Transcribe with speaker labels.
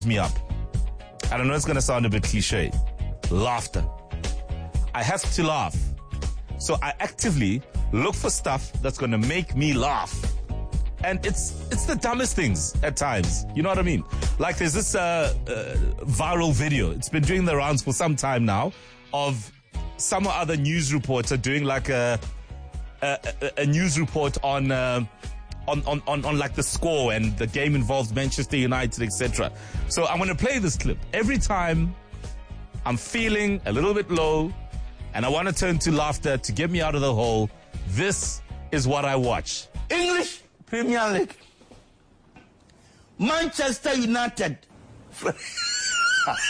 Speaker 1: me up. And I know it's going to sound a bit cliche. Laughter. I have to laugh. So I actively look for stuff that's going to make me laugh. And it's the dumbest things at times. You know what I mean? Like there's this viral video. It's been doing the rounds for some time now of some other news reporter doing like a news report on like the score, and the game involves Manchester United, etc. So I'm going to play this clip. Every time I'm feeling a little bit low and I want to turn to laughter to get me out of the hole, this is what I watch.
Speaker 2: English Premier League. Manchester United.